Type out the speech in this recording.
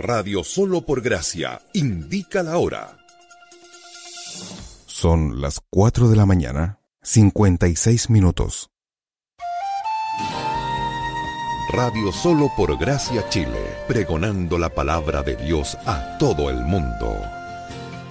Radio Solo por Gracia indica la hora. Son las 4 de la mañana, 56 minutos. Radio Solo por Gracia Chile, pregonando la palabra de Dios a todo el mundo.